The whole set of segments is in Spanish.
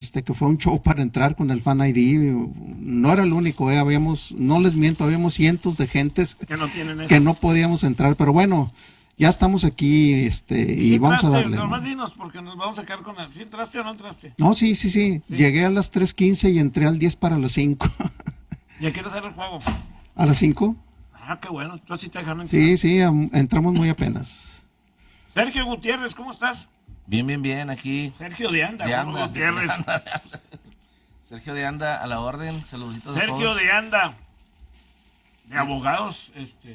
que fue un show para entrar con el Fan ID. No era el único, no les miento, habíamos cientos de gentes que no podíamos entrar, pero bueno, ya estamos aquí, y sí, vamos a darle. Nomás dinos, porque nos vamos a quedar con ¿sí entraste o no entraste? No, sí. Llegué a las 3:15 y entré al 10 para las 5. ¿Y a qué hora sale el juego? ¿A las 5? Ah, qué bueno, tú sí te dejaron entrar. Sí, entramos muy apenas. Sergio Gutiérrez, ¿cómo estás? Bien, aquí. Sergio de Anda, Gutiérrez. Sergio de Anda, a la orden, saluditos a todos. Sergio de Anda, de abogados,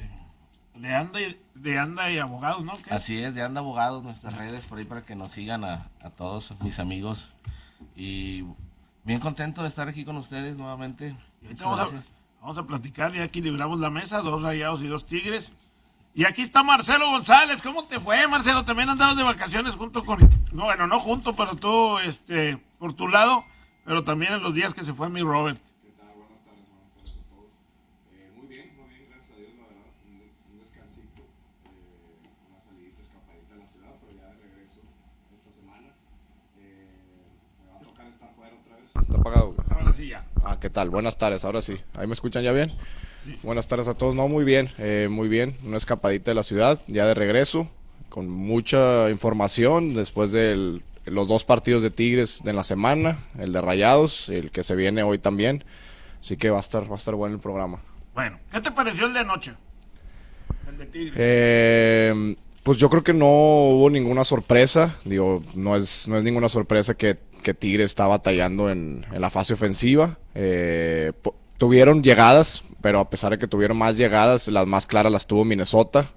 de Anda y abogados, ¿no? ¿Qué? Así es, de Anda Abogados, nuestras redes por ahí para que nos sigan a todos mis amigos. Y bien contento de estar aquí con ustedes nuevamente. Vamos a platicar, ya aquí libramos la mesa, 2 Rayados y 2 Tigres. Y aquí está Marcelo González. ¿Cómo te fue, Marcelo? También andabas de vacaciones junto con... No, bueno, no junto, pero tú por tu lado, pero también en los días que se fue mi Robert. ¿Qué tal? Buenas tardes a todos. Muy bien, gracias a Dios, la verdad. Un descansito, una salidita, escapadita a la ciudad, pero ya de regreso esta semana. Me va a tocar estar fuera otra vez. ¿Está apagado? Ahora sí ya. ¿Qué tal? Buenas tardes, ahora sí. ¿Ahí me escuchan ya bien? Sí. Buenas tardes a todos. No, muy bien, una escapadita de la ciudad, ya de regreso, con mucha información después de los 2 partidos de Tigres de la semana, el de Rayados, el que se viene hoy también, así que va a estar bueno el programa. Bueno, ¿qué te pareció el de anoche? El de Tigres. Pues yo creo que no hubo ninguna sorpresa, no es ninguna sorpresa que Tigres está batallando en la fase ofensiva. Tuvieron llegadas, pero a pesar de que tuvieron más llegadas, las más claras las tuvo Minnesota,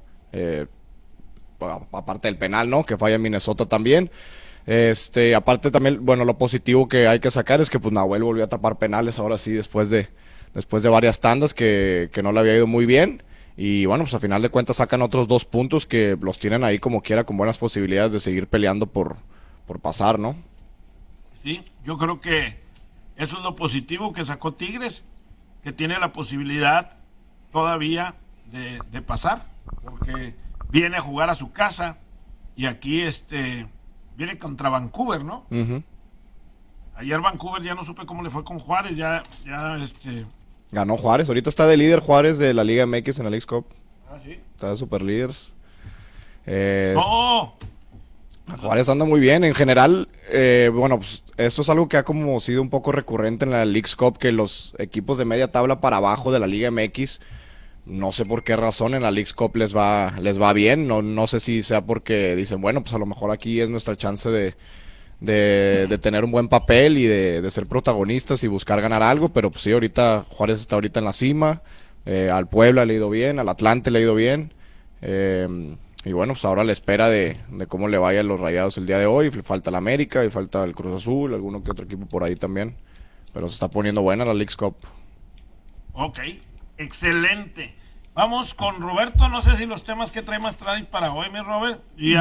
aparte del penal, ¿no? Que falla Minnesota también. Aparte también, bueno, lo positivo que hay que sacar es que pues Nahuel volvió a tapar penales ahora sí, después de varias tandas que no le había ido muy bien. Y bueno, pues a final de cuentas sacan otros 2 puntos que los tienen ahí como quiera, con buenas posibilidades de seguir peleando por pasar, ¿no? Sí, yo creo que eso es lo positivo que sacó Tigres, que tiene la posibilidad todavía de pasar, porque viene a jugar a su casa y aquí viene contra Vancouver, ¿no? Uh-huh. Ayer Vancouver ya no supe cómo le fue con Juárez, Ganó Juárez, ahorita está de líder Juárez de la Liga MX en la Leagues Cup. ¿Sí? Está de super líderes. ¡No! Juárez anda muy bien, en general, bueno, pues esto es algo que ha como sido un poco recurrente en la Leagues Cup, que los equipos de media tabla para abajo de la Liga MX, no sé por qué razón en la Leagues Cup les va bien, no sé si sea porque dicen, bueno, pues a lo mejor aquí es nuestra chance de tener un buen papel y de ser protagonistas y buscar ganar algo, pero pues sí, ahorita Juárez está ahorita en la cima, al Puebla le ha ido bien, al Atlante le ha ido bien, y bueno, pues ahora a la espera de cómo le vaya a los Rayados el día de hoy. Falta el América y falta el Cruz Azul, alguno que otro equipo por ahí también. Pero se está poniendo buena la Leagues Cup. Ok, excelente. Vamos con Roberto, no sé si los temas que trae más trae para hoy, mi Robert. Y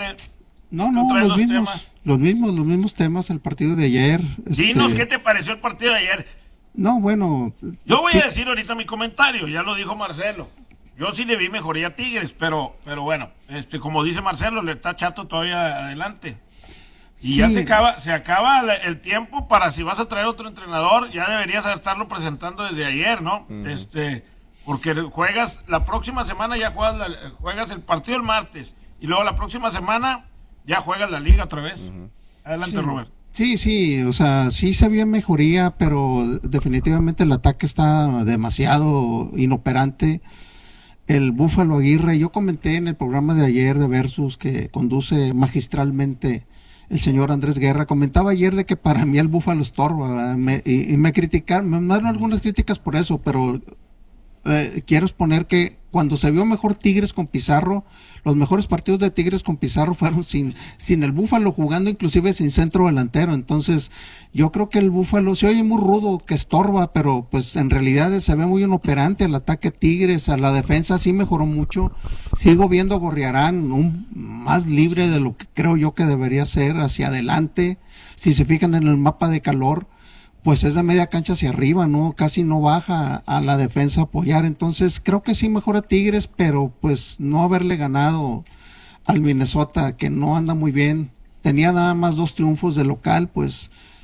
los mismos temas, el partido de ayer. Dinos, ¿qué te pareció el partido de ayer? No, bueno. Yo voy a decir ahorita mi comentario, ya lo dijo Marcelo. Yo sí le vi mejoría a Tigres, pero bueno, como dice Marcelo, le está chato todavía adelante. Y sí, ya se acaba el tiempo para si vas a traer otro entrenador, ya deberías estarlo presentando desde ayer, ¿no? Uh-huh. Porque juegas la próxima semana, ya juegas el partido el martes, y luego la próxima semana ya juegas la liga otra vez. Uh-huh. Adelante, sí. Robert. Sí, o sea, sí se vio mejoría, pero definitivamente el ataque está demasiado inoperante. El Búfalo Aguirre, yo comenté en el programa de ayer de Versus, que conduce magistralmente el señor Andrés Guerra, comentaba ayer de que para mí el Búfalo estorba, y me criticaron, me mandaron algunas críticas por eso, pero quiero exponer que cuando se vio mejor Tigres con Pizarro, los mejores partidos de Tigres con Pizarro fueron sin el Búfalo jugando, inclusive sin centro delantero. Entonces yo creo que el Búfalo se oye muy rudo, que estorba, pero pues en realidad se ve muy inoperante el ataque Tigres. A la defensa sí mejoró mucho. Sigo viendo a Gorriarán más libre de lo que creo yo que debería ser hacia adelante. Si se fijan en el mapa de calor, pues es de media cancha hacia arriba, ¿no? Casi no baja a la defensa a apoyar. Entonces creo que sí mejora Tigres, pero pues no haberle ganado al Minnesota, que no anda muy bien. Tenía nada más 2 triunfos de local, pues